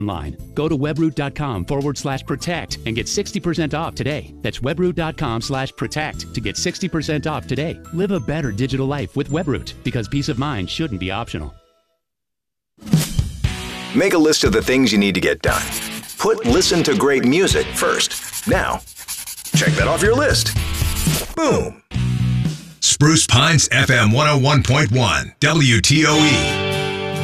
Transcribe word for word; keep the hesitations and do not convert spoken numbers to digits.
online. Go to webroot.com forward slash protect and get sixty percent off today. That's webroot.com slash protect to get sixty percent off today. Live a better digital life with Webroot, because peace of mind shouldn't be optional. Make a list of the things you need to get done. Put listen to great music first. Now, check that off your list. Boom. Spruce Pines F M one oh one point one, W T O E.